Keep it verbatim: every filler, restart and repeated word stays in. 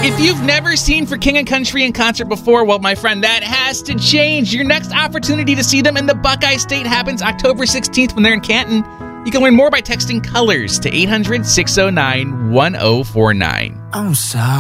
If you've never seen For King and Country in concert before, well, my friend, that has to change. Your next opportunity to see them in the Buckeye State happens October sixteenth when they're in Canton. You can learn more by texting COLORS to eight hundred, six oh nine, one oh four nine. I'm sorry.